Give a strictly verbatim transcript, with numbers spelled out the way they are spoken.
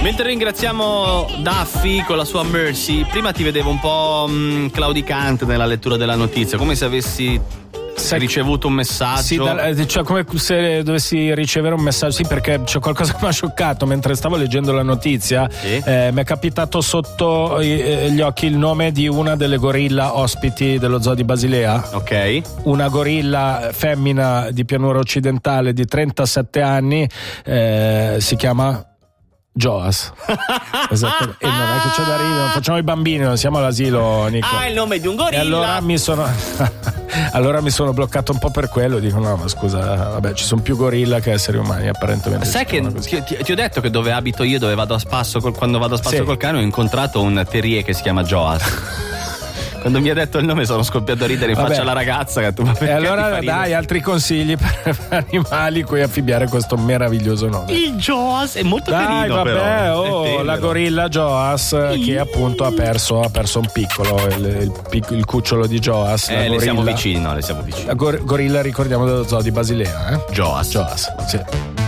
Mentre ringraziamo Daffy con la sua Mercy, prima ti vedevo un po' mh, claudicante nella lettura della notizia, come se avessi Sei ricevuto un messaggio. Sì, da, cioè come se dovessi ricevere un messaggio. Sì, perché c'è qualcosa che mi ha scioccato mentre stavo leggendo la notizia. Sì. Eh, mi è capitato sotto gli occhi il nome di una delle gorilla ospiti dello zoo di Basilea. Ok. Una gorilla femmina di pianura occidentale di trentasette anni, eh, si chiama Joas. Esattamente. E non è che c'è da ridere, facciamo i bambini, non siamo all'asilo, Nico. Ah, il nome di un gorilla. E allora mi sono allora mi sono bloccato un po' per quello, dico no, ma scusa, vabbè, ci sono più gorilla che esseri umani apparentemente. Sai che ti, ti, ti ho detto che dove abito io, dove vado a spasso col, quando vado a spasso sì. col cane, ho incontrato un terrier che si chiama Joas. Quando mi ha detto il nome sono scoppiato a ridere in Vabbè. faccia alla ragazza che tu, e allora dai altri consigli per animali cui affibbiare questo meraviglioso nome. Il Joas è molto dai, carino vabbè, però oh, la gorilla Joas il... che appunto ha perso ha perso un piccolo il, il, il cucciolo di Joas. Eh, le siamo vicini, no, le siamo vicini. La gor- gorilla ricordiamo dello zoo di Basilea, eh? Joas. Joas, sì.